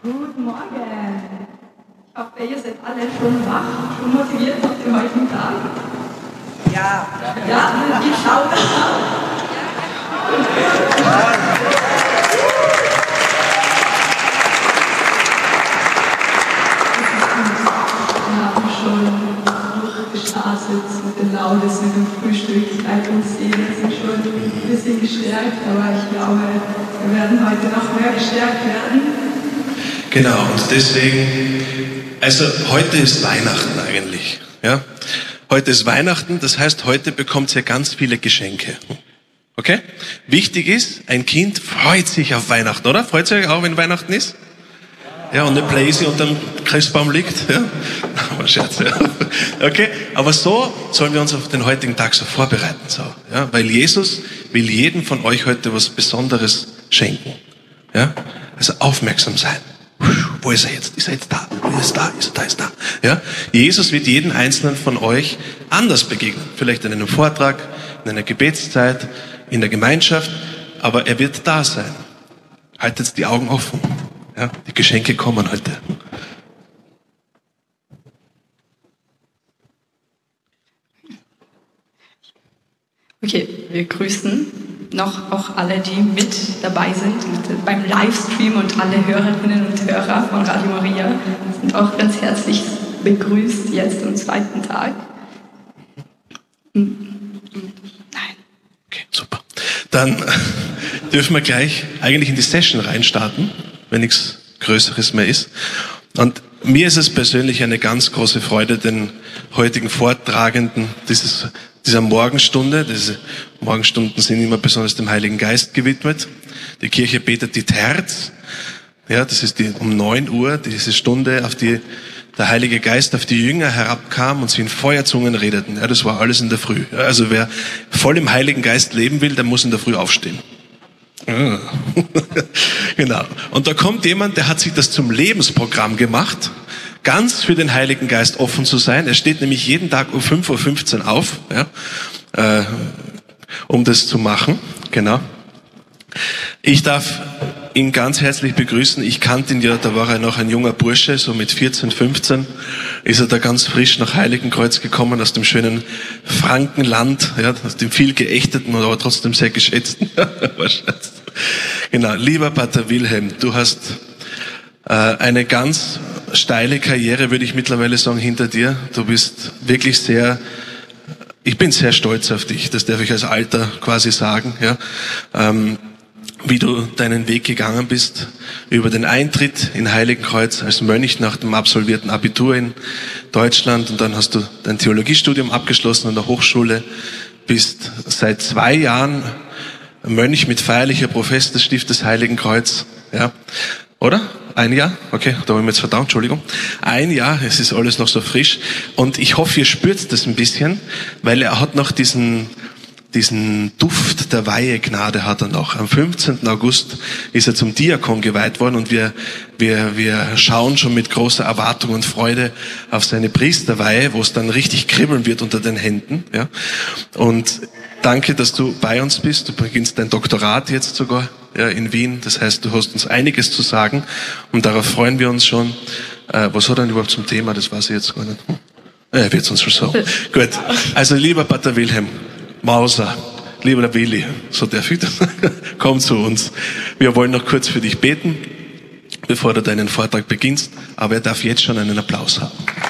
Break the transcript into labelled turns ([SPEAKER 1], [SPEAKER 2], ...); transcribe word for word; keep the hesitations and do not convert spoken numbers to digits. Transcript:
[SPEAKER 1] Guten Morgen. Ich hoffe, ihr seid alle schon wach, schon motiviert auf den heutigen Tag.
[SPEAKER 2] Ja.
[SPEAKER 1] Ja, ich schaue das an. Wir haben schon durchgestartet mit den Laudes, mit dem Frühstück. Leib und Seele sind schon ein bisschen gestärkt, aber ich glaube, wir werden heute noch mehr gestärkt werden.
[SPEAKER 3] Genau, und deswegen, also heute ist Weihnachten eigentlich. Ja? Heute ist Weihnachten, das heißt, heute bekommt ihr ganz viele Geschenke. Okay? Wichtig ist, ein Kind freut sich auf Weihnachten, oder? Freut sich auch, wenn Weihnachten ist? Ja, und nicht Blazy unterm Christbaum liegt. Ja? Aber Scherz, ja. Okay? Aber so sollen wir uns auf den heutigen Tag so vorbereiten. So, ja? Weil Jesus will jedem von euch heute was Besonderes schenken. Ja? Also aufmerksam sein. Wo ist er jetzt? Ist er jetzt da? Wo ist er da? Ist er da? Ist er da? Ja? Jesus wird jeden einzelnen von euch anders begegnen. Vielleicht in einem Vortrag, in einer Gebetszeit, in der Gemeinschaft. Aber er wird da sein. Haltet die Augen offen. Ja? Die Geschenke kommen heute.
[SPEAKER 1] Okay, wir grüßen noch auch alle, die mit dabei sind mit, beim Livestream, und alle Hörerinnen und Hörer von Radio Maria sind auch ganz herzlich begrüßt jetzt am zweiten Tag. Nein.
[SPEAKER 3] Okay, super. Dann dürfen wir gleich eigentlich in die Session reinstarten, wenn nichts Größeres mehr ist. Und mir ist es persönlich eine ganz große Freude, den heutigen Vortragenden dieses dieser Morgenstunde, diese Morgenstunden sind immer besonders dem Heiligen Geist gewidmet. Die Kirche betet die Terz. Ja, das ist die, um neun Uhr, diese Stunde, auf die der Heilige Geist auf die Jünger herabkam und sie in Feuerzungen redeten. Ja, das war alles in der Früh. Also wer voll im Heiligen Geist leben will, der muss in der Früh aufstehen. Ja. Genau. Und da kommt jemand, der hat sich das zum Lebensprogramm gemacht, ganz für den Heiligen Geist offen zu sein. Er steht nämlich jeden Tag um fünf Uhr fünfzehn auf, ja, äh, um das zu machen. Genau. Ich darf ihn ganz herzlich begrüßen. Ich kannte ihn ja, da war er noch ein junger Bursche, so mit vierzehn, fünfzehn, ist er da ganz frisch nach Heiligenkreuz gekommen, aus dem schönen Frankenland, ja, aus dem viel geächteten, aber trotzdem sehr geschätzten. Genau. Lieber Pater Wilhelm, du hast äh, eine ganz steile Karriere, würde ich mittlerweile sagen, hinter dir. Du bist wirklich sehr, ich bin sehr stolz auf dich, das darf ich als Alter quasi sagen, ja, ähm, wie du deinen Weg gegangen bist, über den Eintritt in Heiligenkreuz als Mönch nach dem absolvierten Abitur in Deutschland, und dann hast du dein Theologiestudium abgeschlossen an der Hochschule, bist seit zwei Jahren Mönch mit feierlicher Profess des Stiftes Heiligenkreuz, ja, oder? Ein Jahr? Okay, da habe ich mir jetzt verdammt, Entschuldigung. Ein Jahr, es ist alles noch so frisch. Und ich hoffe, ihr spürt das ein bisschen, weil er hat noch diesen, diesen Duft der Weihegnade hat er noch. Am fünfzehnten August ist er zum Diakon geweiht worden, und wir, wir, wir schauen schon mit großer Erwartung und Freude auf seine Priesterweihe, wo es dann richtig kribbeln wird unter den Händen, ja. Und danke, dass du bei uns bist. Du beginnst dein Doktorat jetzt sogar, ja, in Wien. Das heißt, du hast uns einiges zu sagen, und darauf freuen wir uns schon. Äh, was hat er denn überhaupt zum Thema? Das weiß ich jetzt gar nicht. Hm. Er wird es uns schon sagen. Gut. Also, lieber Pater Wilhelm Mauser, lieber Willi, so darf ich das, komm zu uns. Wir wollen noch kurz für dich beten, bevor du deinen Vortrag beginnst, aber er darf jetzt schon einen Applaus haben.